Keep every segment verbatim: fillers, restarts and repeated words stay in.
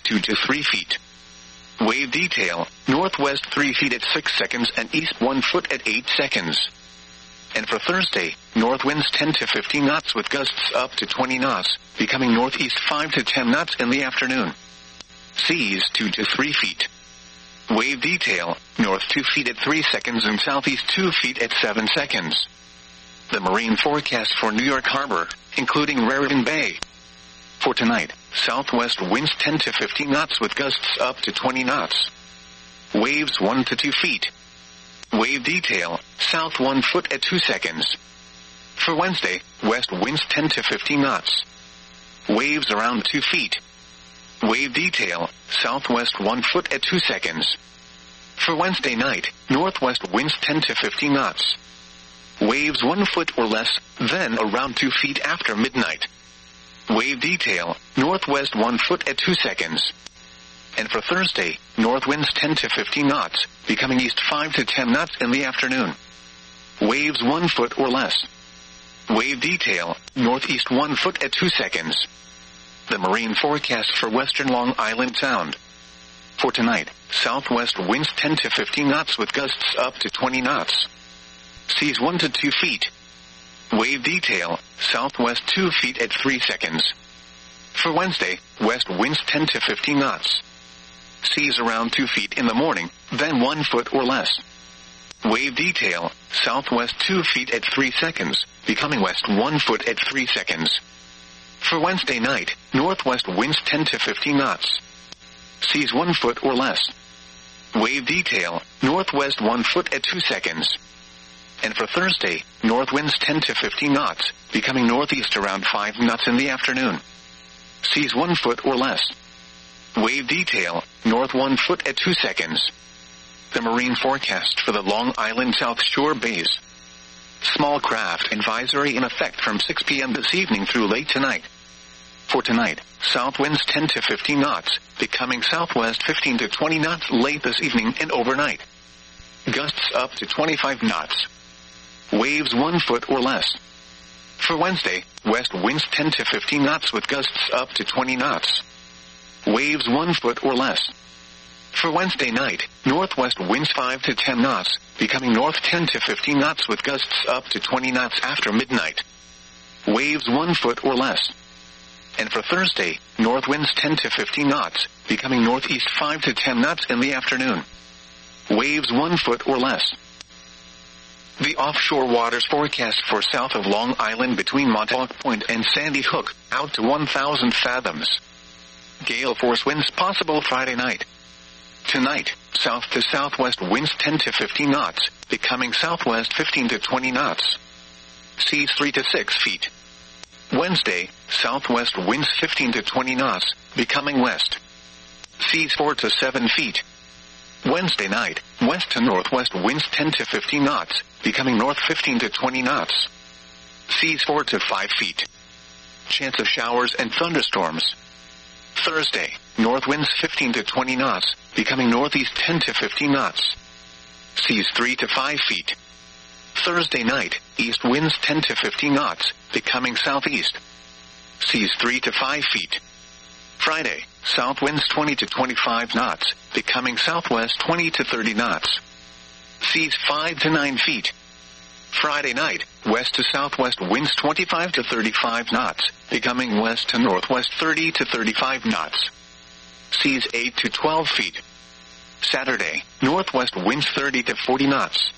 two to three feet. Wave detail, northwest three feet at six seconds and east one foot at eight seconds. And for Thursday, north winds ten to fifteen knots with gusts up to twenty knots, becoming northeast five to ten knots in the afternoon. Seas two to three feet. Wave detail, north two feet at three seconds and southeast two feet at seven seconds. The marine forecast for New York Harbor, including Raritan Bay. For tonight, southwest winds ten to fifteen knots with gusts up to twenty knots. Waves one to two feet. Wave detail, south one foot at two seconds. For Wednesday, west winds ten to fifteen knots. Waves around two feet. Wave detail, southwest one foot at two seconds. For Wednesday night, northwest winds ten to fifteen knots. Waves one foot or less, then around two feet after midnight. Wave detail, northwest one foot at two seconds. And for Thursday, north winds ten to fifteen knots, becoming east five to ten knots in the afternoon. Waves one foot or less. Wave detail, northeast one foot at two seconds. The marine forecast for western Long Island Sound. For tonight, southwest winds ten to fifteen knots with gusts up to twenty knots. Seas one to two feet. Wave detail, southwest two feet at three seconds. For Wednesday, west winds ten to fifteen knots. Seas around two feet in the morning, then one foot or less. Wave detail, southwest two feet at three seconds, becoming west one foot at three seconds. For Wednesday night, northwest winds ten to fifteen knots. Seas one foot or less. Wave detail, northwest one foot at two seconds. And for Thursday, north winds ten to fifteen knots, becoming northeast around five knots in the afternoon. Seas one foot or less. Wave detail, north one foot at two seconds. The marine forecast for the Long Island South Shore bays. Small craft advisory in effect from six p.m. this evening through late tonight. For tonight, south winds ten to fifteen knots, becoming southwest fifteen to twenty knots late this evening and overnight. Gusts up to twenty-five knots. Waves one foot or less. For Wednesday, west winds ten to fifteen knots with gusts up to twenty knots. Waves one foot or less. For Wednesday night, northwest winds five to ten knots, becoming north ten to fifteen knots with gusts up to twenty knots after midnight. Waves one foot or less. And for Thursday, north winds ten to fifteen knots, becoming northeast five to ten knots in the afternoon. Waves one foot or less. The offshore waters forecast for south of Long Island between Montauk Point and Sandy Hook, out to one thousand fathoms. Gale force winds possible Friday night. Tonight, south to southwest winds ten to fifteen knots, becoming southwest fifteen to twenty knots. Seas three to six feet. Wednesday, southwest winds fifteen to twenty knots, becoming west. Seas four to seven feet. Wednesday night, west to northwest winds ten to fifteen knots, becoming north fifteen to twenty knots. Seas four to five feet. Chance of showers and thunderstorms. Thursday, north winds fifteen to twenty knots, becoming northeast ten to fifteen knots. Seas three to five feet. Thursday night, east winds ten to fifteen knots, becoming southeast. Seas three to five feet. Friday, south winds twenty to twenty-five knots, becoming southwest twenty to thirty knots. Seas five to nine feet. Friday night, west to southwest winds twenty-five to thirty-five knots, becoming west to northwest thirty to thirty-five knots. Seas eight to twelve feet. Saturday, northwest winds thirty to forty knots.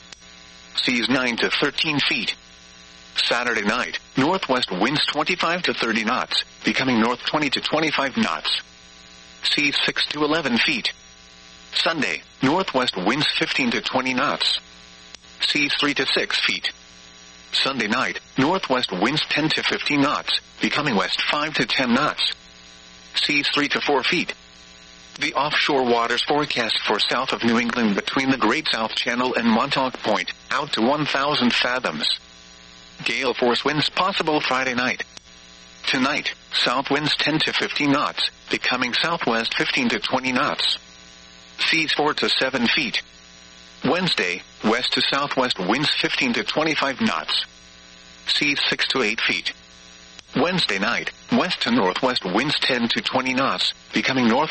Seas nine to thirteen feet. Saturday night, northwest winds twenty-five to thirty knots, becoming north twenty to twenty-five knots. Seas six to eleven feet. Sunday, northwest winds fifteen to twenty knots. Seas three to six feet. Sunday night, northwest winds ten to fifteen knots, becoming west five to ten knots. Seas three to four feet. The offshore waters forecast for south of New England between the Great South Channel and Montauk Point, out to one thousand fathoms. Gale force winds possible Friday night. Tonight, south winds ten to fifteen knots, becoming southwest fifteen to twenty knots. Seas four to seven feet. Wednesday, west to southwest winds fifteen to twenty-five knots. Seas six to eight feet. Wednesday night, west to northwest winds ten to twenty knots, becoming north